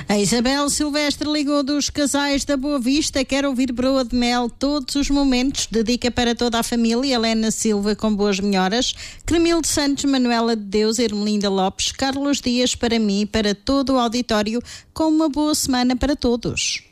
A Isabel Silvestre ligou dos Casais da Boa Vista, quer ouvir broa de mel todos os momentos, dedica para toda a família, Helena Silva com boas melhoras, Cremilde Santos, Manuela de Deus, Ermelinda Lopes, Carlos Dias para mim e para todo o auditório, com uma boa semana para todos.